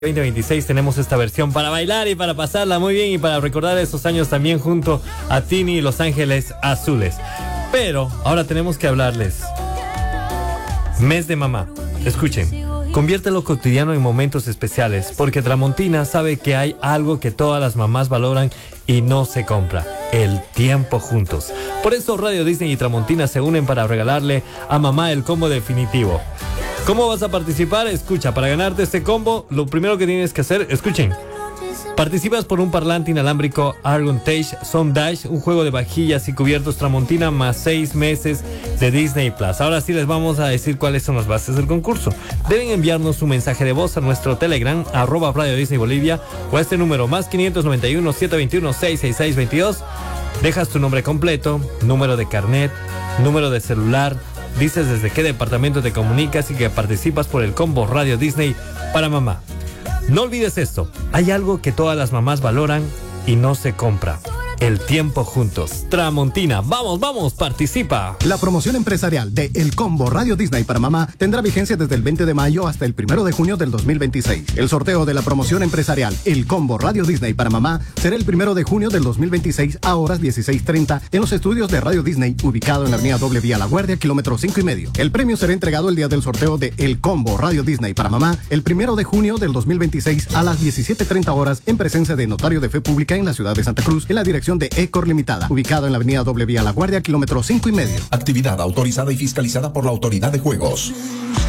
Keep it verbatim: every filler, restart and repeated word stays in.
veinte veintiséis tenemos esta versión para bailar y para pasarla muy bien y para recordar esos años también junto a Tini y Los Ángeles Azules. Pero ahora tenemos que hablarles. Mes de mamá. Escuchen, convierte lo cotidiano en momentos especiales, porque Tramontina sabe que hay algo que todas las mamás valoran y no se compra: el tiempo juntos. Por eso Radio Disney y Tramontina se unen para regalarle a mamá el combo definitivo. ¿Cómo vas a participar? Escucha, para ganarte este combo, lo primero que tienes que hacer, escuchen, participas por un parlante inalámbrico Argontage Sound Dash, un juego de vajillas y cubiertos Tramontina, más seis meses de Disney Plus. Ahora sí les vamos a decir cuáles son las bases del concurso. Deben enviarnos un mensaje de voz a nuestro Telegram, arroba Radio Disney Bolivia, o a este número, más quinientos noventa y uno, setecientos veintiuno, seiscientos sesenta y seis veintidós. Dejas tu nombre completo, número de carnet, número de celular, dices desde qué departamento te comunicas y que participas por el combo Radio Disney para mamá. No olvides esto, hay algo que todas las mamás valoran y no se compra: el tiempo juntos. Tramontina, vamos, vamos, participa. La promoción empresarial de El Combo Radio Disney para mamá tendrá vigencia desde el veinte de mayo hasta el primero de junio del dos mil veintiséis. El sorteo de la promoción empresarial El Combo Radio Disney para mamá será el primero de junio del dos mil veintiséis a horas dieciséis treinta en los estudios de Radio Disney, ubicado en la avenida Doble Vía La Guardia, kilómetro cinco y medio. El premio será entregado el día del sorteo de El Combo Radio Disney para mamá el primero de junio del dos mil veintiséis a las diecisiete treinta horas en presencia de Notario de Fe Pública en la ciudad de Santa Cruz, en la dirección de Ecor Limitada, ubicado en la avenida Doble Vía La Guardia, kilómetro cinco y medio. Actividad autorizada y fiscalizada por la Autoridad de Juegos.